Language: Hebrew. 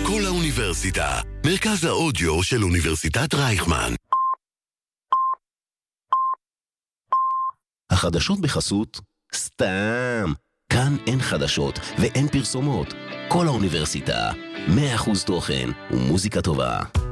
כל האוניברסיטה, מרכז האודיו של אוניברסיטת רייכמן. החדשות בחסות סתם. כאן אין חדשות ואין פרסומות. כל האוניברסיטה, 100% תוכן ומוזיקה טובה.